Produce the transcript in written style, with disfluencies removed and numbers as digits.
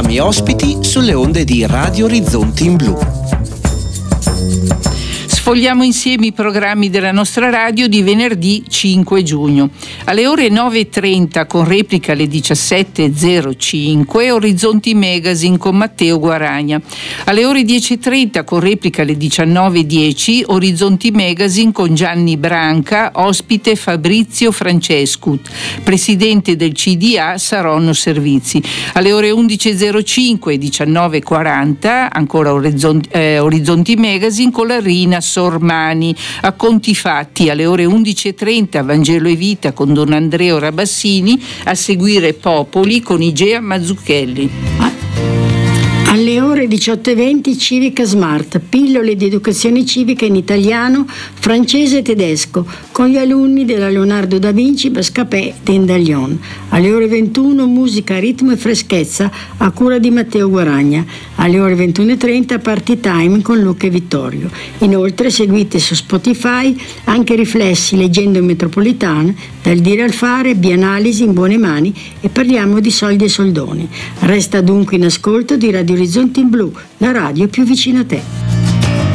programmi ospiti sulle onde di Radio Orizzonti in Blu. Sfogliamo insieme i programmi della nostra radio di venerdì 5 giugno. Alle ore 9.30 con replica alle 17.05 Orizzonti Magazine con Matteo Guaragna. Alle ore 10.30 con replica alle 19.10 Orizzonti Magazine con Gianni Branca, ospite Fabrizio Francescu, presidente del CDA Saronno Servizi. Alle ore 11.05 e 19.40 ancora Orizzonti Magazine con la Rina Sormani. A conti fatti alle ore 11.30 Vangelo e Vita con Don Andrea Rabassini, a seguire Popoli con Igea Mazzucchelli. Alle ore 18.20 Civica Smart, pillole di educazione civica in italiano, francese e tedesco, con gli alunni della Leonardo da Vinci Bascapè d'Endaglion. Alle ore 21 musica, ritmo e freschezza a cura di Matteo Guaragna. Alle ore 21.30 Party Time con Luca e Vittorio. Inoltre seguite su Spotify anche Riflessi leggendo in metropolitana, Dal dire al fare, Bianalisi in buone mani e Parliamo di soldi e soldoni. Resta dunque in ascolto di Radio Orizzonti in Blu, la radio più vicina a te.